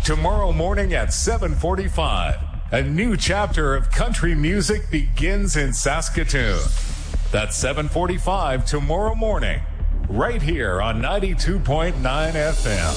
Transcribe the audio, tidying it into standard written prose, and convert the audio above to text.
tomorrow morning at 7:45. A new chapter of country music begins in Saskatoon. That's 7:45 tomorrow morning, right here on 92.9 FM.